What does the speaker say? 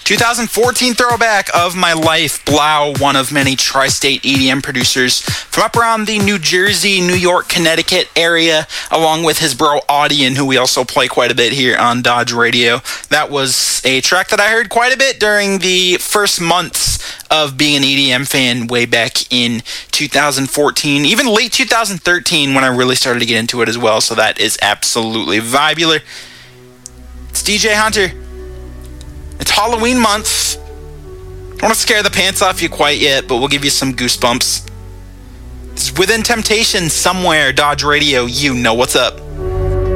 2014 throwback of My Life, Blau, one of many tri-state EDM producers from up around the New Jersey, New York, Connecticut area, along with his bro Audion, who we also play quite a bit here on Dodge Radio. That was a track that I heard quite a bit during the first months of being an EDM fan way back in 2014, even late 2013 when I really started to get into it as well, so that is absolutely vibular. It's DJ Hunter. It's Halloween month. Don't want to scare the pants off you quite yet, but we'll give you some goosebumps. It's Within Temptation somewhere, Dodge Radio, you know what's up.